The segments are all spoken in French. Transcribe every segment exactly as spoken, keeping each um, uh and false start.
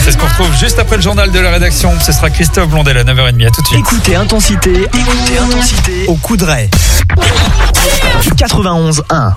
C'est ce qu'on retrouve juste après le journal de la rédaction. Ce sera Christophe Blondet à neuf heures trente. À tout de suite. Écoutez Intensité, écoutez Intensité au Coudray. quatre-vingt-onze un.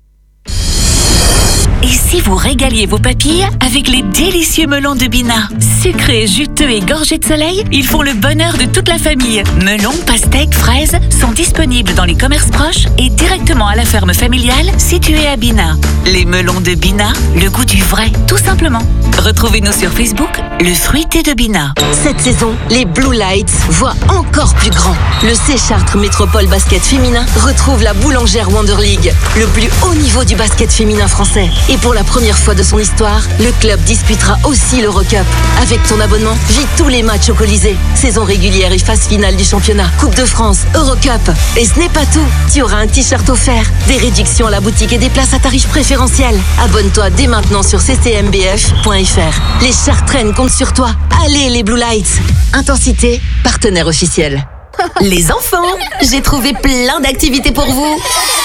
Et si vous régaliez vos papilles avec les délicieux melons de Bina? Sucrés, juteux et gorgés de soleil, ils font le bonheur de toute la famille. Melons, pastèques, fraises sont disponibles dans les commerces proches et directement à la ferme familiale située à Bina. Les melons de Bina, le goût du vrai, tout simplement. Retrouvez-nous sur Facebook, le fruité de Bina. Cette saison, les Blue Lights voient encore plus grand. Le C-Chartres Métropole Basket Féminin retrouve la Boulangère Wonder League, le plus haut niveau du basket féminin français. Et pour la première fois de son histoire, le club disputera aussi l'Eurocup. Avec ton abonnement, vis tous les matchs au Colisée. Saison régulière et phase finale du championnat. Coupe de France, Eurocup. Et ce n'est pas tout. Tu auras un t-shirt offert, des réductions à la boutique et des places à tarifs préférentiels. Abonne-toi dès maintenant sur c c m b f point f r. Les Chartraines comptent sur toi. Allez les Blue Lights. Intensité, partenaire officiel. Les enfants, j'ai trouvé plein d'activités pour vous.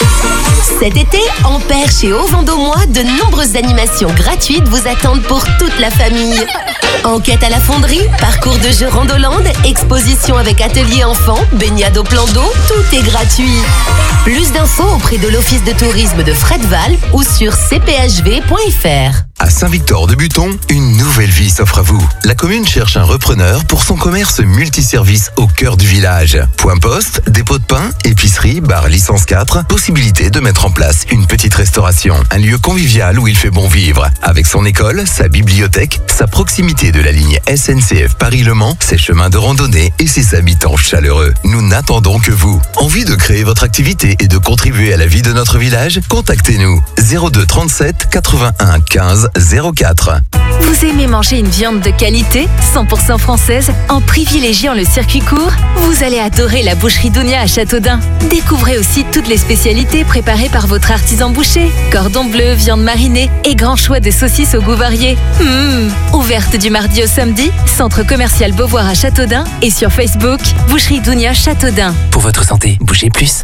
Cet été, Ampère chez Au Vendômois, de nombreuses animations gratuites vous attendent pour toute la famille. Enquête à la fonderie, parcours de jeux Randolande, exposition avec atelier enfants, baignade au plan d'eau, tout est gratuit. Plus d'infos auprès de l'office de tourisme de Fredval ou sur c p h v point f r. À Saint-Victor-de-Buton, une nouvelle vie s'offre à vous. La commune cherche un repreneur pour son commerce multiservice au cœur du village. Point poste, dépôt de pain, épicerie, bar licence quatre, possibilité de mettre en place une petite restauration. Un lieu convivial où il fait bon vivre. Avec son école, sa bibliothèque, sa proximité de la ligne S N C F Paris-Le Mans, ses chemins de randonnée et ses habitants chaleureux. Nous n'attendons que vous. Envie de créer votre activité et de contribuer à la vie de notre village? Contactez-nous zéro deux trente-sept quatre-vingt-un quinze zéro quatre. Vous aimez manger une viande de qualité, cent pour cent française, en privilégiant le circuit court? Vous allez adorer la boucherie Dounia à Châteaudun. Découvrez aussi toutes les spécialités préparées par votre artisan boucher. Cordon bleu, viande marinée et grand choix de saucisses au goût varié. Mmh. Ouverte du mardi au samedi, centre commercial Beauvoir à Châteaudun et sur Facebook, boucherie Dounia Châteaudun. Pour votre santé, bougez plus.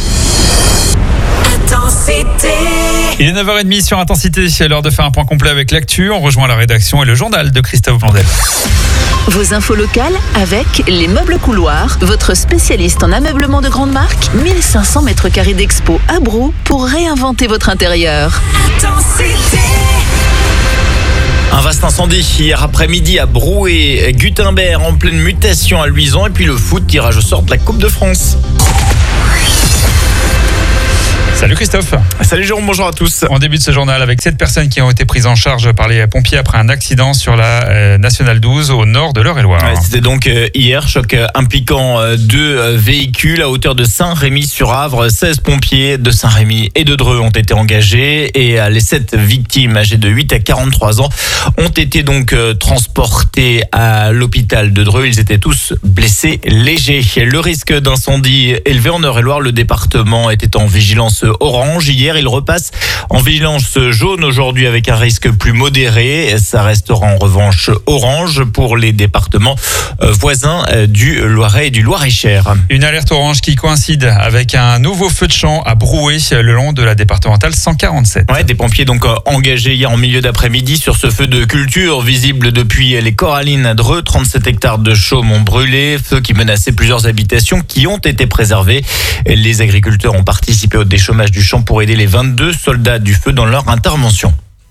Intensité. Il est neuf heures trente sur Intensité. C'est l'heure de faire un point complet avec l'actu. On rejoint la rédaction et le journal de Christophe Blondet. Vos infos locales avec les Meubles Couloirs, votre spécialiste en ameublement de grande marque. mille cinq cents mètres carrés d'expo à Brou pour réinventer votre intérieur. Intensité. Un vaste incendie hier après-midi à Brou et Gutenberg en pleine mutation à Luisan. Et puis le foot, tirage au sort de la Coupe de France. Salut Christophe. Salut Jérôme, bonjour à tous. On débute ce journal avec sept personnes qui ont été prises en charge par les pompiers après un accident sur la euh, Nationale douze au nord de l'Eure-et-Loire. Ouais, c'était donc euh, hier, choc euh, impliquant euh, deux euh, véhicules à hauteur de Saint-Rémy-sur-Avre. seize pompiers de Saint-Rémy et de Dreux ont été engagés et euh, les sept victimes âgées de huit à quarante-trois ans ont été donc euh, transportés à l'hôpital de Dreux. Ils étaient tous blessés légers. Le risque d'incendie élevé en Eure-et-Loire, le département était en vigilance orange. Hier, il repasse en vigilance jaune aujourd'hui avec un risque plus modéré. Ça restera en revanche orange pour les départements voisins du Loiret et du Loir-et-Cher. Une alerte orange qui coïncide avec un nouveau feu de champ à Brouet le long de la départementale cent quarante-sept. Ouais, des pompiers donc engagés hier en milieu d'après-midi sur ce feu de culture visible depuis les Corallines à Dreux. trente-sept hectares de chaume ont brûlé, feu qui menaçait plusieurs habitations qui ont été préservées. Les agriculteurs ont participé au déchômage du champ pour aider les vingt-deux soldats du feu dans leur intervention.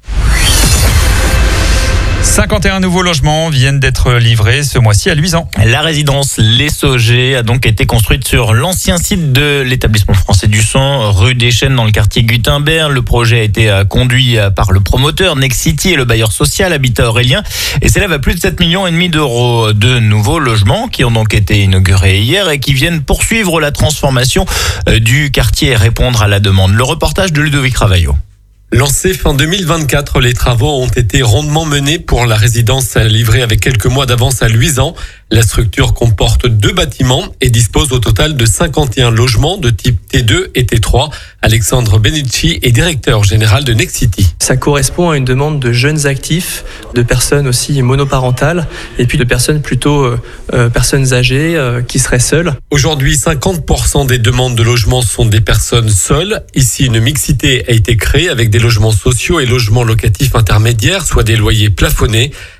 cinquante et un nouveaux logements viennent d'être livrés ce mois-ci à Luisan. La résidence Les Saugers a donc été construite sur l'ancien site de l'établissement français du sang, rue des Chênes dans le quartier Gutenberg. Le projet a été conduit par le promoteur Nexity et le bailleur social Habitat Aurélien et s'élève à plus de sept virgule cinq millions d'euros. De nouveaux logements qui ont donc été inaugurés hier et qui viennent poursuivre la transformation du quartier et répondre à la demande. Le reportage de Ludovic Ravaillot. Lancés fin deux mille vingt-quatre, les travaux ont été rondement menés pour la résidence livrée avec quelques mois d'avance à Luisan. La structure comporte deux bâtiments et dispose au total de cinquante et un logements de type T deux et T trois. Alexandre Benicci est directeur général de Nexity. Ça correspond à une demande de jeunes actifs, de personnes aussi monoparentales et puis de personnes plutôt euh, euh, personnes âgées euh, qui seraient seules. Aujourd'hui, cinquante pour cent des demandes de logement sont des personnes seules. Ici, une mixité a été créée avec des logements sociaux et logements locatifs intermédiaires, soit des loyers plafonnés.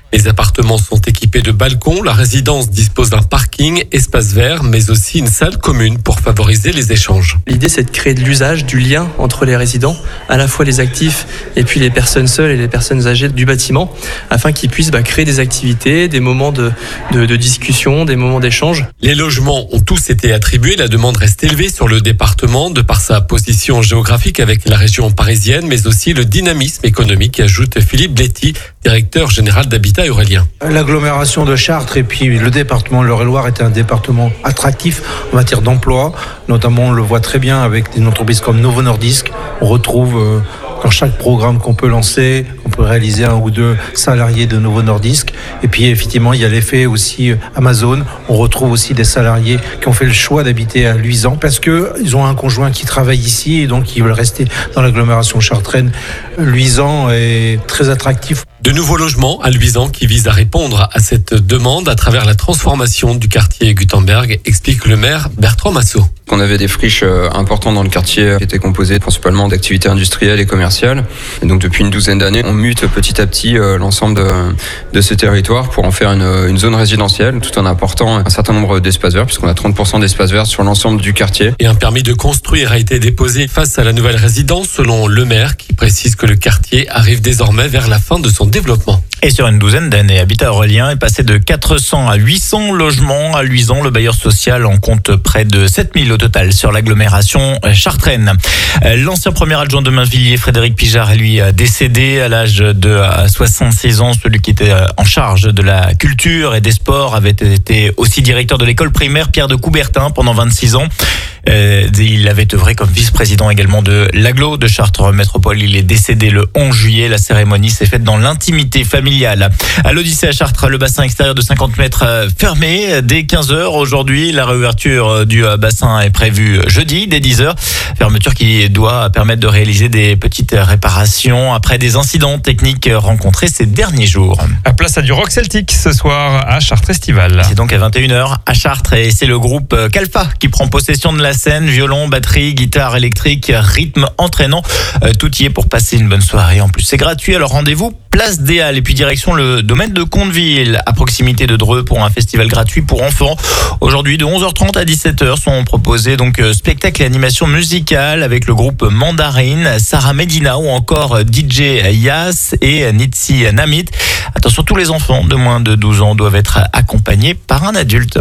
Les appartements sont équipés de balcons. La résidence dispose d'un parking, espace vert, mais aussi une salle commune pour favoriser les échanges. L'idée, c'est de créer de l'usage, du lien entre les résidents, à la fois les actifs et puis les personnes seules et les personnes âgées du bâtiment, afin qu'ils puissent bah, créer des activités, des moments de, de, de discussion, des moments d'échange. Les logements ont tous été attribués. La demande reste élevée sur le département de par sa position géographique avec la région parisienne, mais aussi le dynamisme économique, ajoute Philippe Bléty, directeur général d'Habitat Aurélien. L'agglomération de Chartres et puis le département de l'Eure-et-Loire était un département attractif en matière d'emploi. Notamment, on le voit très bien avec des entreprises comme Novo Nordisk. On retrouve euh, dans chaque programme qu'on peut lancer, on peut réaliser un ou deux salariés de Novo Nordisk. Et puis effectivement, il y a l'effet aussi Amazon. On retrouve aussi des salariés qui ont fait le choix d'habiter à Luisan parce qu'ils ont un conjoint qui travaille ici et donc ils veulent rester dans l'agglomération chartraine. Luisan est très attractif. De nouveaux logements à Luisan qui visent à répondre à cette demande à travers la transformation du quartier Gutenberg, explique le maire Bertrand Massot. On avait des friches importantes dans le quartier qui étaient composées principalement d'activités industrielles et commerciales. Et donc depuis une douzaine d'années, on mute petit à petit l'ensemble de, de ce territoire pour en faire une, une zone résidentielle tout en apportant un certain nombre d'espaces verts puisqu'on a trente pour cent d'espaces verts sur l'ensemble du quartier. Et un permis de construire a été déposé face à la nouvelle résidence selon le maire qui précise que le quartier arrive désormais vers la fin de son développement. Et sur une douzaine d'années, Habitat Aurélien est passé de quatre cents à huit cents logements. À Luisan, le bailleur social en compte près de sept mille au total sur l'agglomération chartraine. L'ancien premier adjoint de Mainvilliers, Frédéric Pijard, est lui décédé à l'âge de soixante-six ans. Celui qui était en charge de la culture et des sports avait été aussi directeur de l'école primaire Pierre de Coubertin pendant vingt-six ans. Euh, il avait œuvré comme vice-président également de l'agglo de Chartres Métropole. Il est décédé le onze juillet. La cérémonie s'est faite dans l'intimité familiale. À l'Odyssée à Chartres, le bassin extérieur de cinquante mètres fermé dès quinze heures aujourd'hui. La réouverture du bassin est prévue jeudi dès dix heures. Fermeture qui doit permettre de réaliser des petites réparations après des incidents techniques rencontrés ces derniers jours. À place à du rock celtique ce soir à Chartres Estival. C'est donc à vingt et une heures à Chartres et c'est le groupe Calfa qui prend possession de la scène. Violon, batterie, guitare électrique, rythme entraînant. Euh, tout y est pour passer une bonne soirée. En plus, c'est gratuit. Alors rendez-vous place des Halles et puis direction le domaine de Conteville à proximité de Dreux pour un festival gratuit pour enfants. Aujourd'hui, de onze heures trente à dix-sept heures sont proposés donc euh, spectacles et animations musicales avec le groupe Mandarine, Sarah Medina ou encore D J Yas et Nitsi Namit. Attention, tous les enfants de moins de douze ans doivent être accompagnés par un adulte.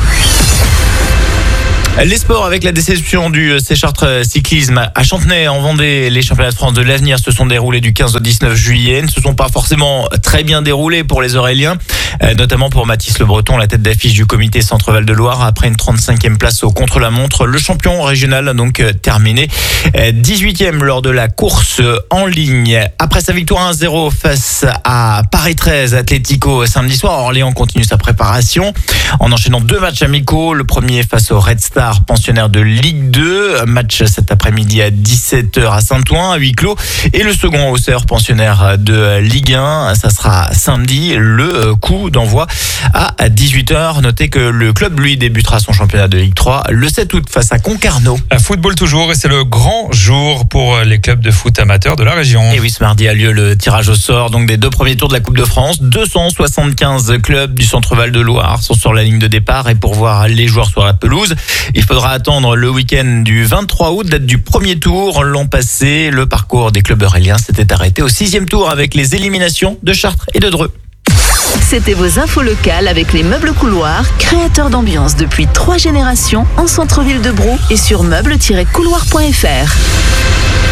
Les sports avec la déception du C Chartres Cyclisme à Chantenay en Vendée. Les championnats de France de l'avenir se sont déroulés du quinze au dix-neuf juillet. Ne se sont pas forcément très bien déroulés pour les Auréliens, notamment pour Mathis Le Breton, la tête d'affiche du comité Centre-Val de Loire. Après une trente-cinquième place au contre-la-montre, le champion régional a donc terminé dix-huitième lors de la course en ligne. Après sa victoire un zéro face à Paris treize Atlético samedi soir, Orléans continue sa préparation en enchaînant deux matchs amicaux. Le premier face au Red Star, pensionnaire de Ligue deux, match cet après-midi à dix-sept heures à Saint-Ouen, à huis clos. Et le second Auxerre, pensionnaire de Ligue un, ça sera samedi, le coup d'envoi à dix-huit heures. Notez que le club, lui, débutera son championnat de Ligue trois le sept août face à Concarneau. À football toujours, et c'est le grand jour pour les clubs de foot amateurs de la région. Et oui, ce mardi a lieu le tirage au sort donc des deux premiers tours de la Coupe de France. deux cent soixante-quinze clubs du Centre-Val de Loire sont sur la ligne de départ et pour voir les joueurs sur la pelouse, il faudra attendre le week-end du vingt-trois août, date du premier tour. L'an passé, le parcours des clubs auréliens s'était arrêté au sixième tour avec les éliminations de Chartres et de Dreux. C'était vos infos locales avec les meubles couloirs, créateurs d'ambiance depuis trois générations en centre-ville de Brou et sur meubles tiret couloir point f r.